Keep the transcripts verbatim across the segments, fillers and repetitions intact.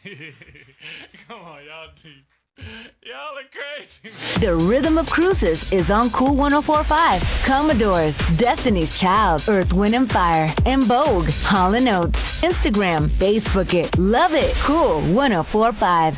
Come on, y'all deep. Y'all are crazy. The Rhythm of Cruises is on Cool one oh four point five. Commodores, Destiny's Child, Earth, Wind and Fire, and Vogue, Hall and Oates. Instagram, Facebook it, love it. Cool one oh four point five.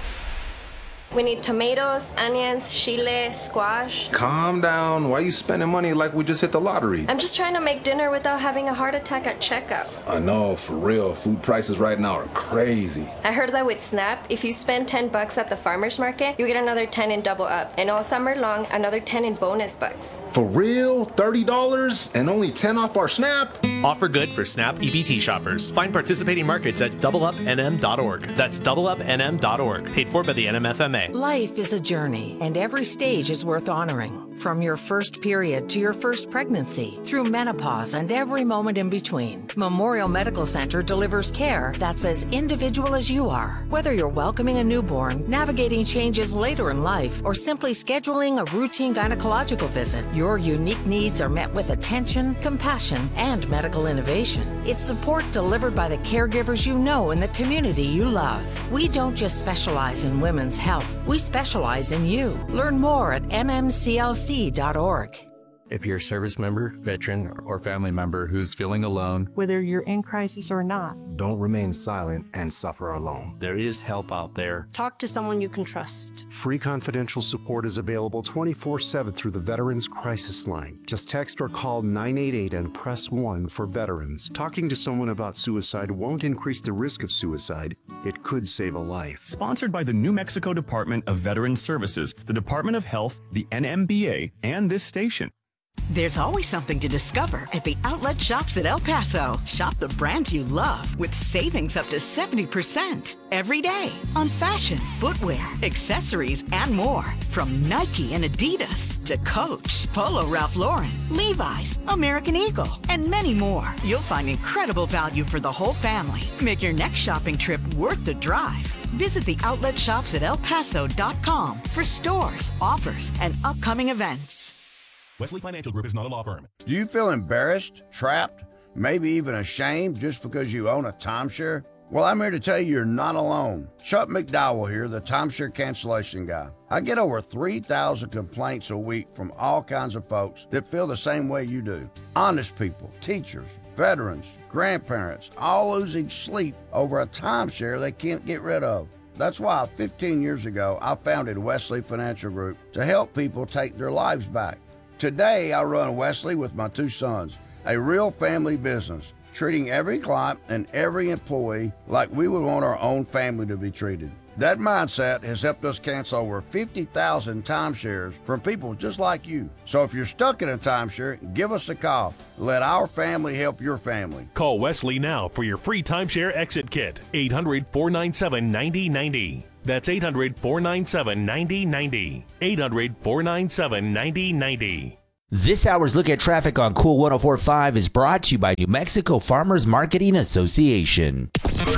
We need tomatoes, onions, chile, squash. Calm down. Why are you spending money like we just hit the lottery? I'm just trying to make dinner without having a heart attack at checkout. I know, for real. Food prices right now are crazy. I heard that with SNAP, if you spend ten bucks at the farmer's market, you get another ten in double up. And all summer long, another ten in bonus bucks. For real? thirty dollars and only ten off our SNAP? Offer good for SNAP E B T shoppers. Find participating markets at double up N M dot org. That's double up N M dot org. Paid for by the N M F M A. Life is a journey, and every stage is worth honoring. From your first period to your first pregnancy, through menopause and every moment in between, Memorial Medical Center delivers care that's as individual as you are. Whether you're welcoming a newborn, navigating changes later in life, or simply scheduling a routine gynecological visit, your unique needs are met with attention, compassion, and medical innovation. It's support delivered by the caregivers you know in the community you love. We don't just specialize in women's health. We specialize in you. Learn more at m m c l c dot org. If you're a service member, veteran, or family member who's feeling alone, whether you're in crisis or not, don't remain silent and suffer alone. There is help out there. Talk to someone you can trust. Free confidential support is available twenty-four seven through the Veterans Crisis Line. Just text or call nine eight eight and press one for veterans. Talking to someone about suicide won't increase the risk of suicide. It could save a life. Sponsored by the New Mexico Department of Veterans Services, the Department of Health, the N M B A, and this station. There's always something to discover at the outlet shops at El Paso. Shop the brands you love with savings up to seventy percent every day on fashion, footwear, accessories, and more. From Nike and Adidas to Coach, Polo Ralph Lauren, Levi's, American Eagle, and many more. You'll find incredible value for the whole family. Make your next shopping trip worth the drive. Visit the outlet shops at el paso dot com for stores, offers, and upcoming events. Wesley Financial Group is not a law firm. Do you feel embarrassed, trapped, maybe even ashamed just because you own a timeshare? Well, I'm here to tell you you're not alone. Chuck McDowell here, the timeshare cancellation guy. I get over three thousand complaints a week from all kinds of folks that feel the same way you do. Honest people, teachers, veterans, grandparents, all losing sleep over a timeshare they can't get rid of. That's why fifteen years ago, I founded Wesley Financial Group to help people take their lives back. Today, I run Wesley with my two sons, a real family business, treating every client and every employee like we would want our own family to be treated. That mindset has helped us cancel over fifty thousand timeshares from people just like you. So if you're stuck in a timeshare, give us a call. Let our family help your family. Call Wesley now for your free timeshare exit kit. eight hundred, four nine seven, nine zero nine zero. That's eight hundred, four nine seven, nine zero nine zero. eight hundred, four nine seven, nine zero nine zero. This hour's Look at Traffic on Cool one oh four point five is brought to you by New Mexico Farmers Marketing Association.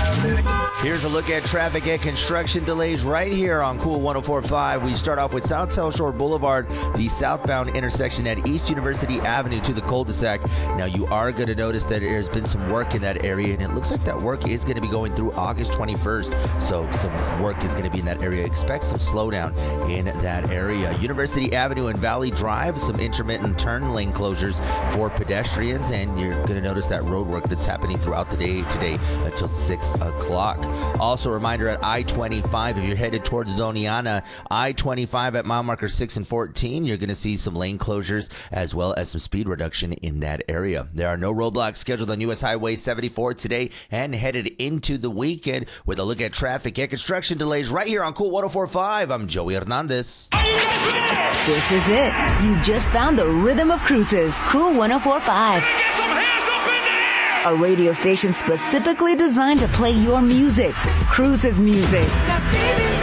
Here's a look at traffic and construction delays right here on Cool one oh four point five. We start off with South South Shore Boulevard, the southbound intersection at East University Avenue to the cul-de-sac. Now, you are going to notice that there's been some work in that area, and it looks like that work is going to be going through August twenty-first. So some work is going to be in that area. Expect some slowdown in that area. University Avenue and Valley Drive, some intermittent turn lane closures for pedestrians, and you're going to notice that road work that's happening throughout the day today until six o'clock. Also, a reminder at I twenty-five, if you're headed towards Doniana, I twenty-five at mile marker six and fourteen, you're going to see some lane closures as well as some speed reduction in that area. There are no roadblocks scheduled on U S Highway seventy-four today and headed into the weekend with a look at traffic and construction delays right here on Cool one oh four point five. I'm Joey Hernandez. This is it. You just found the Rhythm of Cruises, Cool one oh four point five. A radio station specifically designed to play your music, Cruises music.